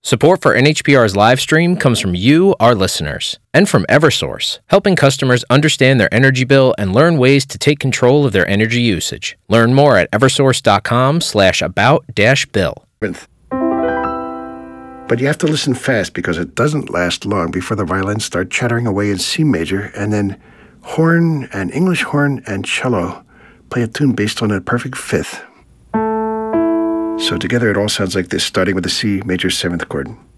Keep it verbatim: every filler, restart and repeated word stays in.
Support for N H P R's live stream comes from you, our listeners, and from Eversource, helping customers understand their energy bill and learn ways to take control of their energy usage. Learn more at eversource.com slash about dash bill. But you have to listen fast because it doesn't last long before the violins start chattering away in C major, and then horn and English horn and cello play a tune based on a perfect fifth. So together it all sounds like this, starting with the C major seventh chord.